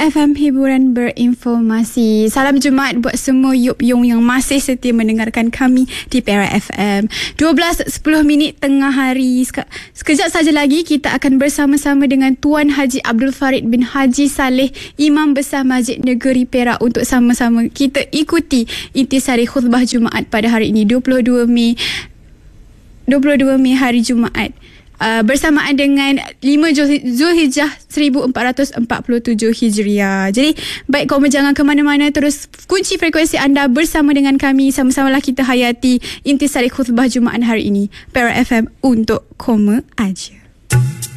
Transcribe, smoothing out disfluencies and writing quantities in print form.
Perak FM, hiburan berinformasi. Salam Jumaat buat semua Yup Yung yang masih setia mendengarkan kami di Perak FM. 12:10 tengah hari. Sekejap saja lagi kita akan bersama-sama dengan Tuan Haji Abdul Farid bin Haji Saleh, Imam Besar Masjid Negeri Perak, untuk sama-sama kita ikuti intisari khutbah Jumaat pada hari ini 22 Mei hari Jumaat. Bersamaan dengan 5 Zulhijjah 1447 Hijriah. Jadi baik, kau jangan ke mana-mana, terus kunci frekuensi anda bersama dengan kami. Sama-samalah kita hayati intisari khutbah Jumaat hari ini. Perak FM untuk koma aja.